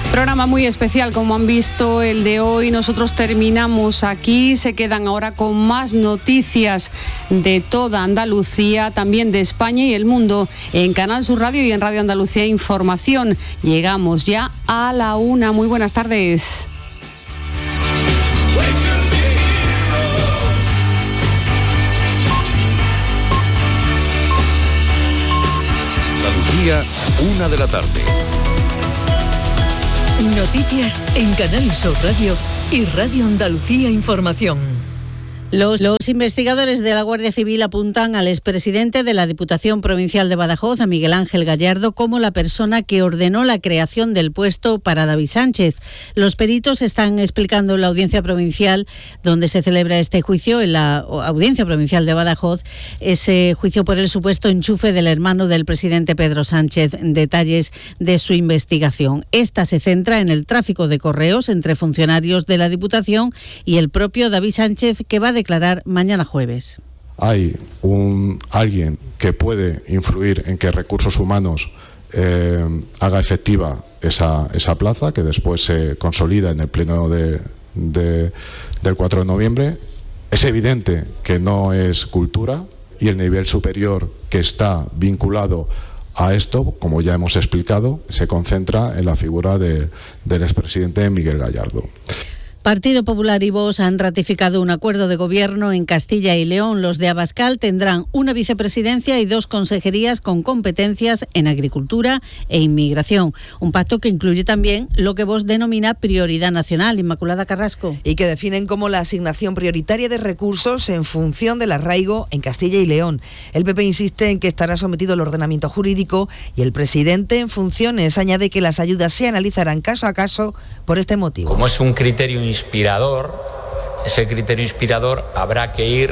Programa muy especial, como han visto, el de hoy. Nosotros terminamos aquí, se quedan ahora con más noticias de toda Andalucía, también de España y el mundo, en Canal Sur Radio y en Radio Andalucía Información. Llegamos ya a la 1. Muy buenas tardes. Andalucía, 1 de la tarde. Noticias en Canal Sur Radio y Radio Andalucía Información. Los investigadores de la Guardia Civil apuntan al expresidente de la Diputación Provincial de Badajoz, a Miguel Ángel Gallardo, como la persona que ordenó la creación del puesto para David Sánchez. Los peritos están explicando en la Audiencia Provincial, donde se celebra este juicio, en la Audiencia Provincial de Badajoz, ese juicio por el supuesto enchufe del hermano del presidente Pedro Sánchez, detalles de su investigación. Esta se centra en el tráfico de correos entre funcionarios de la Diputación y el propio David Sánchez, que va a declarar mañana jueves. Hay alguien que puede influir en que Recursos Humanos haga efectiva esa plaza, que después se consolida en el pleno del 4 de noviembre. Es evidente que no es Cultura, y el nivel superior que está vinculado a esto, como ya hemos explicado, se concentra en la figura del expresidente Miguel Gallardo. Partido Popular y Vox han ratificado un acuerdo de gobierno en Castilla y León. Los de Abascal tendrán una vicepresidencia y 2 consejerías con competencias en agricultura e inmigración. Un pacto que incluye también lo que Vox denomina prioridad nacional. Inmaculada Carrasco. Y que definen como la asignación prioritaria de recursos en función del arraigo en Castilla y León. El PP insiste en que estará sometido al ordenamiento jurídico y el presidente, en funciones, añade que las ayudas se analizarán caso a caso por este motivo. Como es un criterio inspirador, ese criterio inspirador habrá que ir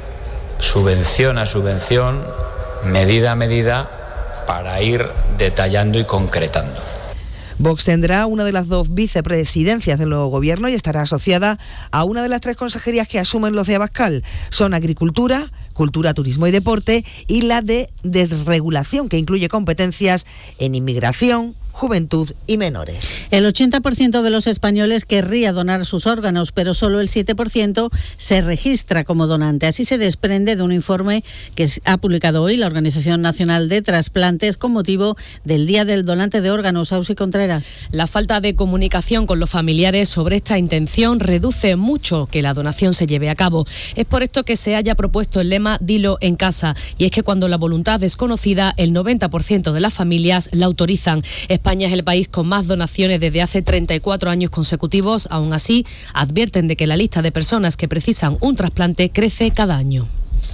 subvención a subvención, medida a medida, para ir detallando y concretando. Vox tendrá una de las 2 vicepresidencias del nuevo gobierno y estará asociada a una de las 3 consejerías que asumen los de Abascal. Son Agricultura, Cultura, Turismo y Deporte, y la de Desregulación, que incluye competencias en inmigración, juventud y menores. El 80% de los españoles querría donar sus órganos, pero solo el 7% se registra como donante. Así se desprende de un informe que ha publicado hoy la Organización Nacional de Trasplantes con motivo del Día del Donante de Órganos. Ausi Contreras. La falta de comunicación con los familiares sobre esta intención reduce mucho que la donación se lleve a cabo. Es por esto que se haya propuesto el lema Dilo en casa, y es que cuando la voluntad es conocida, el 90% de las familias la autorizan. España es el país con más donaciones desde hace 34 años consecutivos. Aún así, advierten de que la lista de personas que precisan un trasplante crece cada año.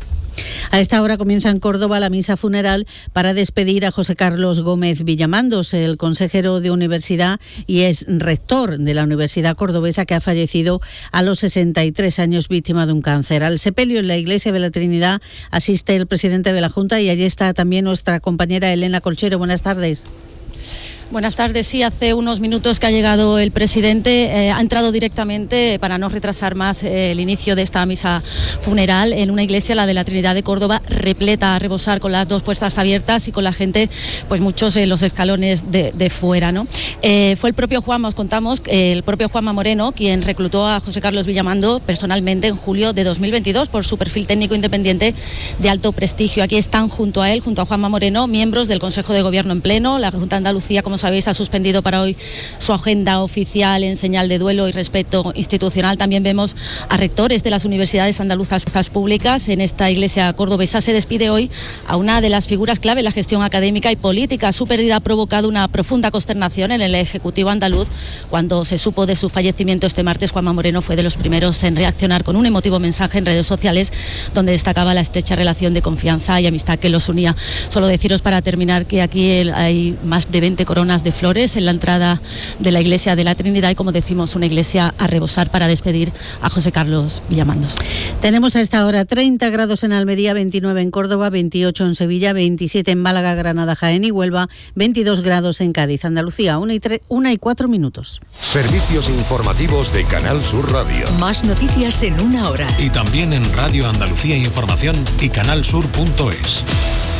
A esta hora comienza en Córdoba la misa funeral para despedir a José Carlos Gómez Villamandos, el consejero de universidad y es rector de la Universidad Cordobesa, que ha fallecido a los 63 años víctima de un cáncer. Al sepelio en la Iglesia de la Trinidad asiste el presidente de la Junta y allí está también nuestra compañera Elena Colchero. Buenas tardes. Buenas tardes. Sí, hace unos minutos que ha llegado el presidente, ha entrado directamente, para no retrasar más el inicio de esta misa funeral, en una iglesia, la de la Trinidad de Córdoba, repleta a rebosar, con las 2 puertas abiertas y con la gente, pues muchos en los escalones de fuera, ¿no? Fue el propio Juanma, os contamos, el propio Juanma Moreno, quien reclutó a José Carlos Villamando personalmente en julio de 2022 por su perfil técnico independiente de alto prestigio. Aquí están junto a él, junto a Juanma Moreno, miembros del Consejo de Gobierno en pleno. La Junta de Andalucía, como sabéis, ha suspendido para hoy su agenda oficial en señal de duelo y respeto institucional. También vemos a rectores de las universidades andaluzas públicas. En esta iglesia cordobesa se despide hoy a una de las figuras clave en la gestión académica y política. Su pérdida ha provocado una profunda consternación en el Ejecutivo andaluz. Cuando se supo de su fallecimiento este martes, Juanma Moreno fue de los primeros en reaccionar con un emotivo mensaje en redes sociales donde destacaba la estrecha relación de confianza y amistad que los unía. Solo deciros, para terminar, que aquí hay más de 20 coronas de flores en la entrada de la Iglesia de la Trinidad y, como decimos, una iglesia a rebosar para despedir a José Carlos Villamandos. Tenemos a esta hora 30 grados en Almería, 29 en Córdoba, 28 en Sevilla, 27 en Málaga, Granada, Jaén y Huelva, 22 grados en Cádiz. Andalucía, 1:04 minutos. Servicios informativos de Canal Sur Radio. Más noticias en 1 hora. Y también en Radio Andalucía Información y canalsur.es.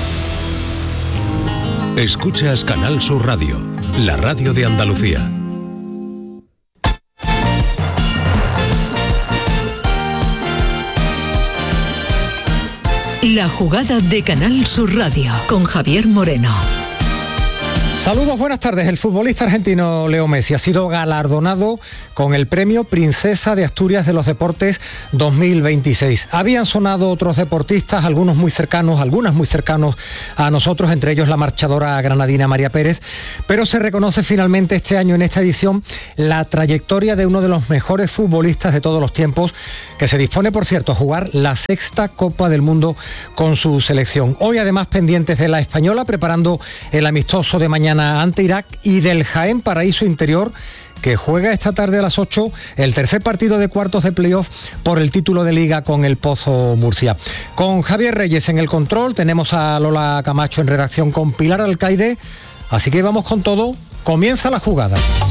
Escuchas Canal Sur Radio, la radio de Andalucía. La jugada de Canal Sur Radio con Javier Moreno. Saludos, buenas tardes. El futbolista argentino Leo Messi ha sido galardonado con el premio Princesa de Asturias de los Deportes 2026. Habían sonado otros deportistas, algunas muy cercanos a nosotros, entre ellos la marchadora granadina María Pérez, pero se reconoce finalmente este año en esta edición la trayectoria de uno de los mejores futbolistas de todos los tiempos, que se dispone, por cierto, a jugar la 6ª Copa del Mundo con su selección. Hoy, además, pendientes de la española, preparando el amistoso de mañana ante Irak, y del Jaén Paraíso Interior, que juega esta tarde a las 8 el tercer partido de cuartos de playoff por el título de Liga con el Pozo Murcia. Con Javier Reyes en el control, tenemos a Lola Camacho en redacción con Pilar Alcaide, así que vamos con todo, comienza la jugada.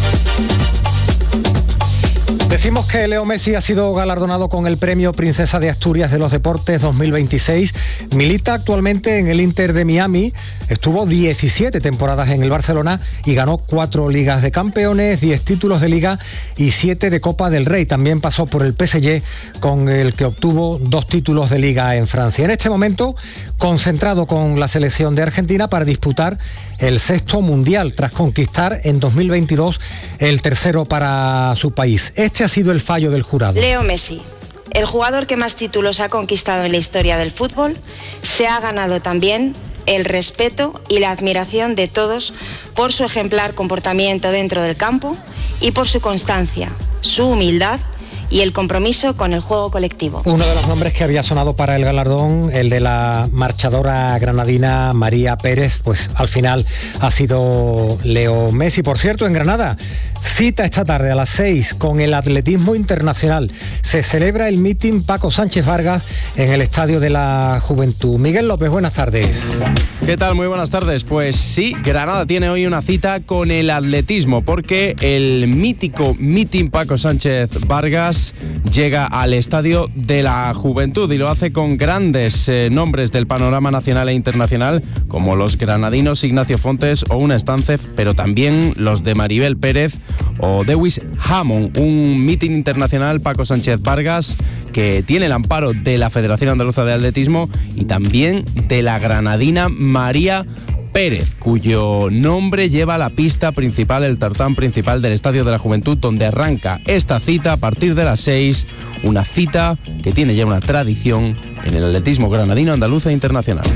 Decimos que Leo Messi ha sido galardonado con el premio Princesa de Asturias de los Deportes 2026. Milita actualmente en el Inter de Miami, estuvo 17 temporadas en el Barcelona y ganó 4 Ligas de Campeones, 10 títulos de Liga y 7 de Copa del Rey. También pasó por el PSG, con el que obtuvo 2 títulos de Liga en Francia. En este momento, concentrado con la selección de Argentina para disputar el 6º Mundial, tras conquistar en 2022 el tercero para su país. Este ha sido el fallo del jurado. Leo Messi, el jugador que más títulos ha conquistado en la historia del fútbol, se ha ganado también el respeto y la admiración de todos por su ejemplar comportamiento dentro del campo y por su constancia, su humildad y el compromiso con el juego colectivo. Uno de los nombres que había sonado para el galardón, el de la marchadora granadina María Pérez, pues al final ha sido Leo Messi. Por cierto, en Granada, cita esta tarde a las 6 con el atletismo internacional. Se celebra el meeting Paco Sánchez Vargas en el Estadio de la Juventud. Miguel López, buenas tardes. ¿Qué tal? Muy buenas tardes. Pues sí, Granada tiene hoy una cita con el atletismo, porque el mítico meeting Paco Sánchez Vargas llega al Estadio de la Juventud y lo hace con grandes nombres del panorama nacional e internacional, como los granadinos Ignacio Fontes o Una Estancef, pero también los de Maribel Pérez o Dewis Hammond. Un meeting internacional Paco Sánchez Vargas que tiene el amparo de la Federación Andaluza de Atletismo y también de la granadina María Pérez, cuyo nombre lleva la pista principal, el tartán principal del Estadio de la Juventud, donde arranca esta cita a partir de las 6, una cita que tiene ya una tradición en el atletismo granadino, andaluz e internacional.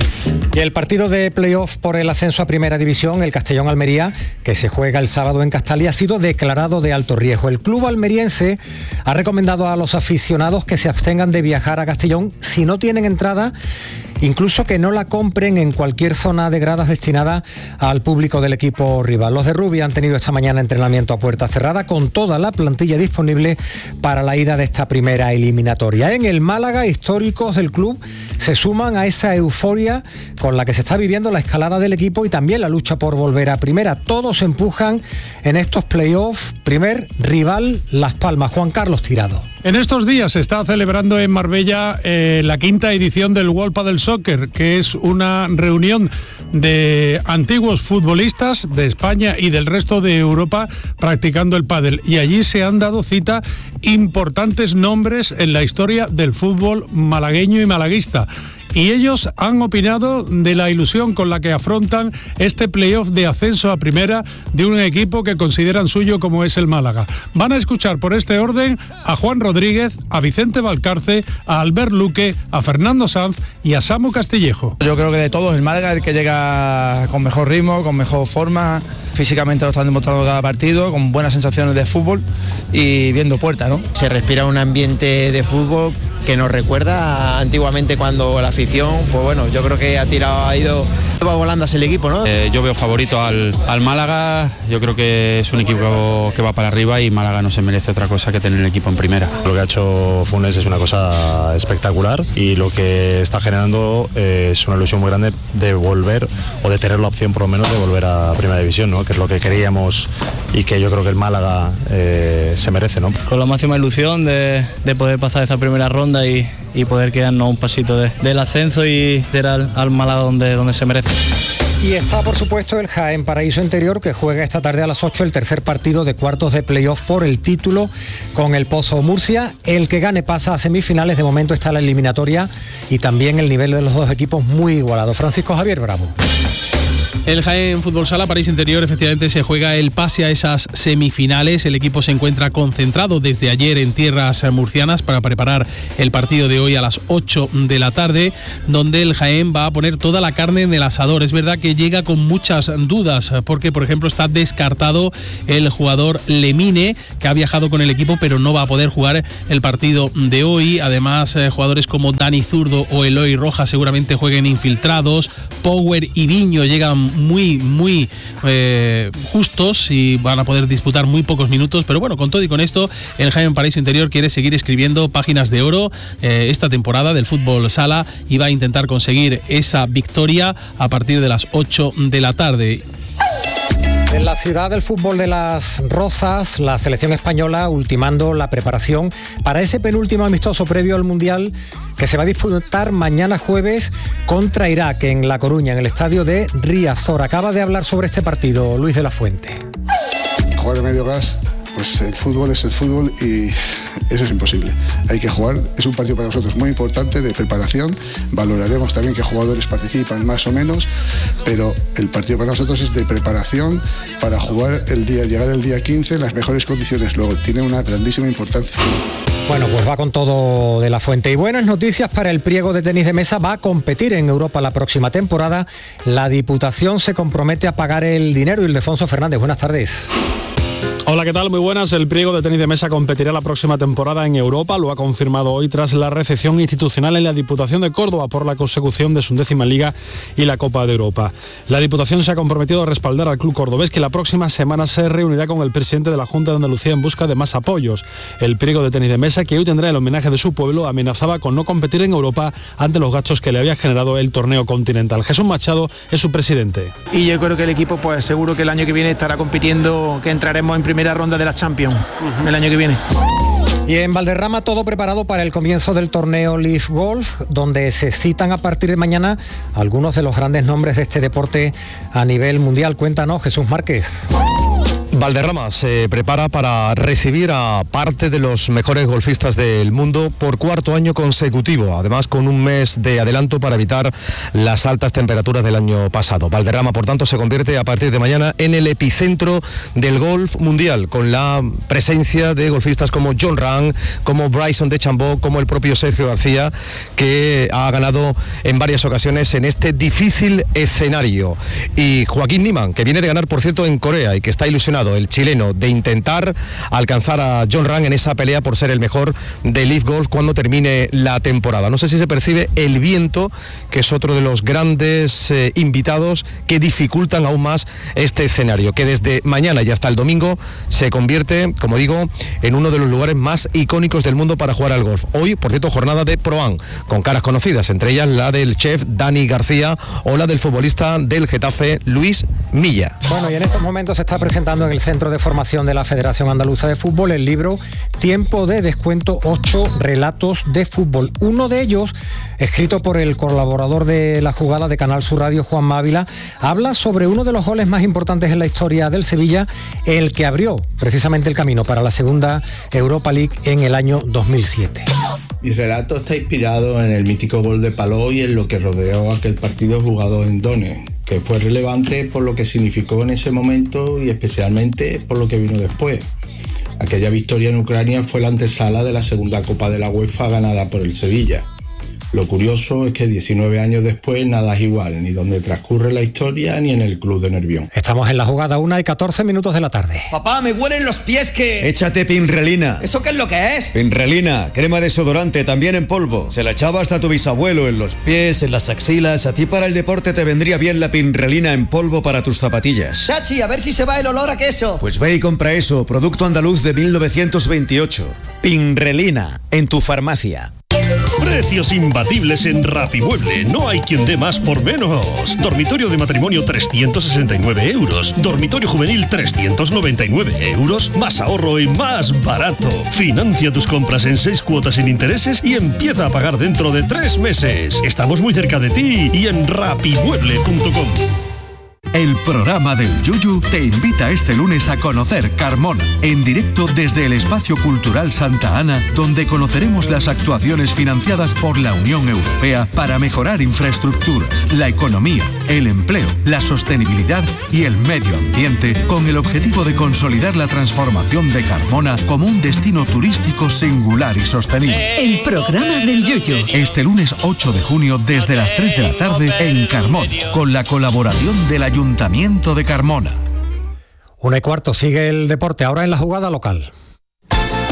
Y el partido de playoff por el ascenso a Primera División, el Castellón-Almería, que se juega el sábado en Castalia, ha sido declarado de alto riesgo. El club almeriense ha recomendado a los aficionados que se abstengan de viajar a Castellón si no tienen entrada, incluso que no la compren en cualquier zona de gradas destinada al público del equipo rival. Los de Rubí han tenido esta mañana entrenamiento a puerta cerrada con toda la plantilla disponible para la ida de esta primera eliminatoria. En el Málaga, históricos del club se suman a esa euforia con la que se está viviendo la escalada del equipo y también la lucha por volver a primera. Todos empujan en estos playoffs. Primer rival, Las Palmas. Juan Carlos Tirado. En estos días se está celebrando en Marbella la 5ª edición del World Padel Soccer, que es una reunión de antiguos futbolistas de España y del resto de Europa practicando el pádel. Y allí se han dado cita importantes nombres en la historia del fútbol malagueño y malaguista. Y ellos han opinado de la ilusión con la que afrontan este playoff de ascenso a primera de un equipo que consideran suyo como es el Málaga. Van a escuchar por este orden a Juan Rodríguez, a Vicente Valcarce, a Albert Luque, a Fernando Sanz y a Samu Castillejo. Yo creo que de todos el Málaga es el que llega con mejor ritmo, con mejor forma. Físicamente lo están demostrando cada partido, con buenas sensaciones de fútbol y viendo puerta, ¿no? Se respira un ambiente de fútbol que nos recuerda antiguamente cuando la afición, pues bueno, yo creo que ha ido volando hacia el equipo, ¿no? Yo veo favorito al Málaga, yo creo que es un equipo que va para arriba y Málaga no se merece otra cosa que tener el equipo en primera. Lo que ha hecho Funes es una cosa espectacular y lo que está generando es una ilusión muy grande de volver, o de tener la opción por lo menos de volver a Primera División, ¿no? Que es lo que queríamos y que yo creo que el Málaga se merece, ¿no? Con la máxima ilusión de poder pasar esa primera ronda y poder quedarnos un pasito del ascenso y ir al Málaga donde se merece. Y está, por supuesto, el Jaén Paraíso Interior, que juega esta tarde a las 8 el tercer partido de cuartos de playoff por el título con el Pozo Murcia. El que gane pasa a semifinales. De momento está la eliminatoria y también el nivel de los dos equipos muy igualado. Francisco Javier Bravo. El Jaén Fútbol Sala Paraíso Interior efectivamente se juega el pase a esas semifinales. El equipo se encuentra concentrado desde ayer en tierras murcianas para preparar el partido de hoy a las 8 de la tarde, donde el Jaén va a poner toda la carne en el asador. Es verdad que llega con muchas dudas porque, por ejemplo, está descartado el jugador Lemine, que ha viajado con el equipo pero no va a poder jugar el partido de hoy. Además, jugadores como Dani Zurdo o Eloy Rojas seguramente jueguen infiltrados. Power y Viño llegan muy justos y van a poder disputar muy pocos minutos, pero bueno, con todo y con esto, el Jaén Paraíso Interior quiere seguir escribiendo páginas de oro esta temporada del fútbol sala y va a intentar conseguir esa victoria a partir de las 8 de la tarde. En la ciudad del fútbol de Las Rozas, la selección española ultimando la preparación para ese penúltimo amistoso previo al Mundial que se va a disputar mañana jueves contra Irak en La Coruña, en el estadio de Riazor. Acaba de hablar sobre este partido Luis de la Fuente. Jugar en medio gas, pues el fútbol es el fútbol y eso es imposible. Hay que jugar, es un partido para nosotros muy importante de preparación. Valoraremos también qué jugadores participan más o menos, pero el partido para nosotros es de preparación para llegar el día 15 en las mejores condiciones. Luego tiene una grandísima importancia. Bueno, pues va con todo de la Fuente. Y buenas noticias para el Priego de tenis de mesa. Va a competir en Europa la próxima temporada. La Diputación se compromete a pagar el dinero. Ildefonso Fernández, buenas tardes. Hola, ¿qué tal? Muy buenas. El Priego de tenis de mesa competirá la próxima temporada en Europa. Lo ha confirmado hoy tras la recepción institucional en la Diputación de Córdoba por la consecución de su 10ª Liga y la Copa de Europa. La Diputación se ha comprometido a respaldar al club cordobés, que la próxima semana se reunirá con el presidente de la Junta de Andalucía en busca de más apoyos. El Priego de tenis de mesa, que hoy tendrá el homenaje de su pueblo, amenazaba con no competir en Europa ante los gastos que le había generado el torneo continental. Jesús Machado es su presidente. Y yo creo que el equipo, pues seguro que el año que viene estará compitiendo, que entraremos en primera ronda de la Champions el año que viene. Y en Valderrama todo preparado para el comienzo del torneo Leaf Golf, donde se citan a partir de mañana algunos de los grandes nombres de este deporte a nivel mundial. Cuéntanos, Jesús Márquez. Valderrama se prepara para recibir a parte de los mejores golfistas del mundo por cuarto año consecutivo, además con un mes de adelanto para evitar las altas temperaturas del año pasado. Valderrama, por tanto, se convierte a partir de mañana en el epicentro del golf mundial, con la presencia de golfistas como Jon Rahm, como Bryson DeChambeau, como el propio Sergio García, que ha ganado en varias ocasiones en este difícil escenario. Y Joaquín Niemann, que viene de ganar, por cierto, en Corea y que está ilusionado, el chileno, de intentar alcanzar a Jon Rahm en esa pelea por ser el mejor de Leaf Golf cuando termine la temporada. No sé si se percibe el viento, que es otro de los grandes invitados que dificultan aún más este escenario, que desde mañana y hasta el domingo se convierte, como digo, en uno de los lugares más icónicos del mundo para jugar al golf. Hoy, por cierto, jornada de Pro-Am, con caras conocidas, entre ellas la del chef Dani García o la del futbolista del Getafe, Luis Milla. Bueno, y en estos momentos se está presentando en el Centro de Formación de la Federación Andaluza de Fútbol el libro Tiempo de Descuento, 8 relatos de fútbol. Uno de ellos, escrito por el colaborador de La Jugada de Canal Sur Radio, Juan Ávila, habla sobre uno de los goles más importantes en la historia del Sevilla, el que abrió precisamente el camino para la segunda Europa League en el año 2007. Mi relato está inspirado en el mítico gol de Palou y en lo que rodeó aquel partido jugado en Donetsk, que fue relevante por lo que significó en ese momento y especialmente por lo que vino después. Aquella victoria en Ucrania fue la antesala de la segunda Copa de la UEFA ganada por el Sevilla. Lo curioso es que 19 años después nada es igual, ni donde transcurre la historia ni en el club de Nervión. Estamos en la jugada, 1:14 de la tarde. Papá, me huelen los pies que... Échate Pinrelina. ¿Eso qué es lo que es? Pinrelina, crema desodorante, también en polvo. Se la echaba hasta tu bisabuelo, en los pies, en las axilas. A ti para el deporte te vendría bien la Pinrelina en polvo para tus zapatillas. Chachi, a ver si se va el olor a queso. Pues ve y compra eso, producto andaluz de 1928. Pinrelina, en tu farmacia. Precios imbatibles en Rapimueble. No hay quien dé más por menos. Dormitorio de matrimonio 369 euros. Dormitorio juvenil 399 euros. Más ahorro y más barato. Financia tus compras en 6 cuotas sin intereses y empieza a pagar dentro de 3 meses. Estamos muy cerca de ti y en rapimueble.com. El programa del Yuyu te invita este lunes a conocer Carmona, en directo desde el Espacio Cultural Santa Ana, donde conoceremos las actuaciones financiadas por la Unión Europea para mejorar infraestructuras, la economía, el empleo, la sostenibilidad y el medio ambiente, con el objetivo de consolidar la transformación de Carmona como un destino turístico singular y sostenible. El programa del Yuyu. Este lunes 8 de junio desde las 3 de la tarde en Carmona, con la colaboración del Ayuntamiento de Carmona. 1:15, sigue el deporte, ahora en la jugada local.